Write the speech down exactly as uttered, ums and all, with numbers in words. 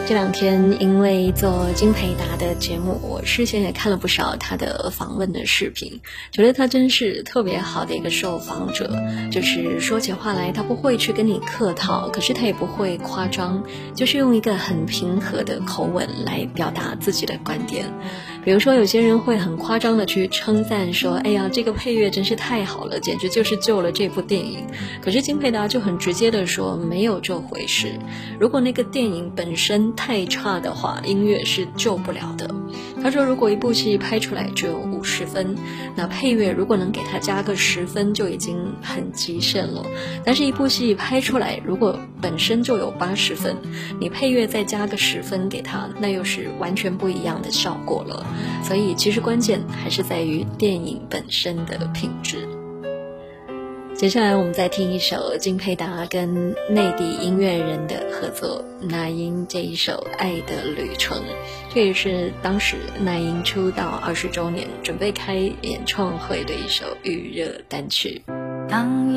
这两天因为做金培达的节目，我事先也看了不少他的访问的视频，觉得他真是特别好的一个受访者，就是说起话来他不会去跟你客套，可是他也不会夸张，就是用一个很平和的口吻来表达自己的观点。比如说有些人会很夸张的去称赞说，哎呀，这个配乐真是太好了，简直就是救了这部电影。可是金培达就很直接的说，没有这回事，如果那个电影本身太差的话，音乐是救不了的。他说如果一部戏拍出来只有五十分，那配乐如果能给他加个十分就已经很极限了，但是一部戏拍出来如果本身就有八十分，你配乐再加个十分给他，那又是完全不一样的效果了。所以其实关键还是在于电影本身的品质。接下来我们再听一首金培达跟内地音乐人的合作，那英这一首《爱的旅程》，这也是当时那英出道二十周年准备开演唱会的一首预热单曲。 当